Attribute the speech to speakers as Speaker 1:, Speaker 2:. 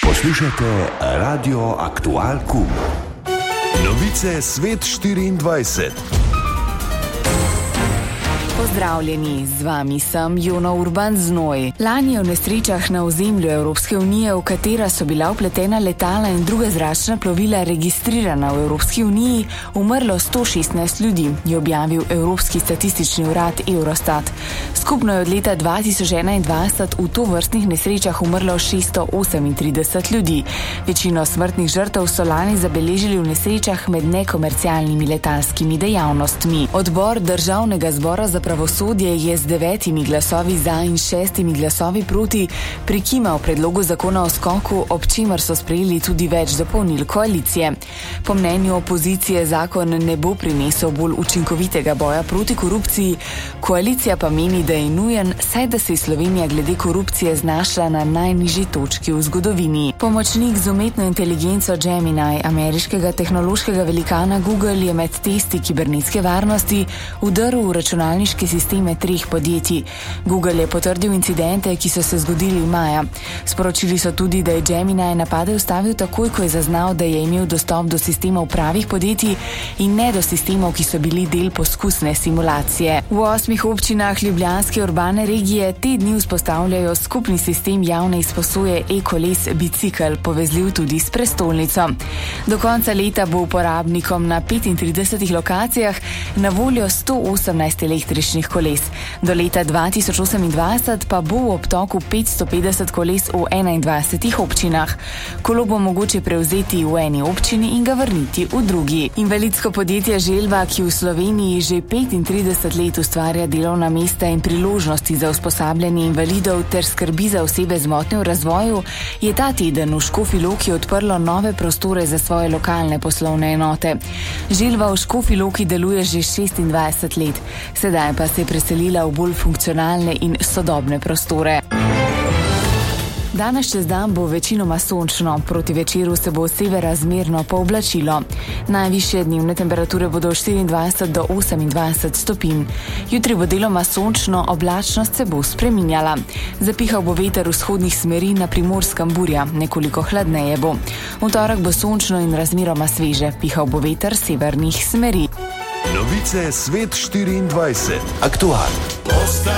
Speaker 1: Poslušajte Radio Aktual Kum. Novice Svet 24.
Speaker 2: Pozdravljeni, z vami sem Jona Urban Znoj. Lani je v nesrečah na ozemlju Evropske unije, v katera so bila vpletena letala in druga zračna plovila registrirana v Evropski uniji, umrlo 116 ljudi, je objavil Evropski statistični urad Eurostat. Skupno je od leta 2021 v tovrstnih nesrečah umrlo 638 ljudi. Večino smrtnih žrtev so lani zabeležili v nesrečah med nekomercialnimi letalskimi dejavnostmi. Odbor Državnega zbora za pravosodje je z 9 glasovi za in 6 glasovi proti prikimal predlogu zakona o skoku, ob čemer so sprejeli tudi več dopolnil koalicije. Po mnenju opozicije zakon ne bo prinesel bolj učinkovitega boja proti korupciji, koalicija pa meni, da je nujen, saj da se je Slovenija glede korupcije znašla na najnižji točki v zgodovini. Pomočnik z umetno inteligenco Gemini ameriškega tehnološkega velikana Google je med testi kibernetske varnosti vdrl v računalniške sisteme 3 podjetij. Google je potrdil incidente, ki so se zgodili maja. Sporočili so tudi, da je Gemini napade ustavil takoj, ko je zaznal, da je imel dostop do sistemov pravih podjetij in ne do sistemov, ki so bili del poskusne simulacije. V 8 občinah ljubljanske urbane regije te dni vzpostavljajo skupni sistem javne izposoje e-koles Bicikel, povezljiv tudi s prestolnico. Do konca leta bo uporabnikom na 35 lokacijah na voljo 118 električnih koles. Do leta 2028 pa bo v obtoku 550 koles v 21 občinah. Kolo bo mogoče prevzeti v eni občini in ga vrniti v drugi. Invalidsko podjetje Želva, ki v Sloveniji že 35 let ustvarja delovna mesta in priložnosti za usposabljanje invalidov ter skrbi za osebe z motnjo v razvoju, je ta teden v Škofji Loki odprlo nove prostore za svoje lokalne poslovne enote. Želva v Škofji Loki deluje že 26 let. Sedaj pa se je preselila v bolj funkcionalne in sodobne prostore. Danes čez dan bo večinoma sončno, proti večeru se bo severa zmerno pooblačilo. Najvišje dnevne temperature bodo 24 do 28 stopinj. Jutri bo deloma sončno, oblačnost se bo spreminjala. Zapihal bo veter vzhodnih smeri, na Primorskem burja, nekoliko hladneje bo. V torek bo sončno in razmeroma sveže, pihal bo veter severnih smeri.
Speaker 1: Novice Svet 24. Aktual.